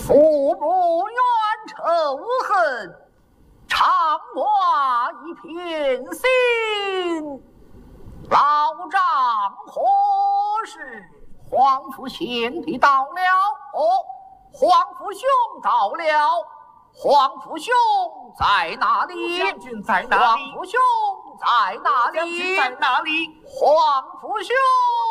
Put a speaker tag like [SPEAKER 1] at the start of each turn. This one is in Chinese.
[SPEAKER 1] 父母冤仇恨，常挂一片心。老丈何时皇父贤弟到了？皇父兄到了。皇父兄在哪里？
[SPEAKER 2] 将军在哪里？
[SPEAKER 1] 皇父兄在哪里？
[SPEAKER 2] 在哪里？
[SPEAKER 1] 皇父兄。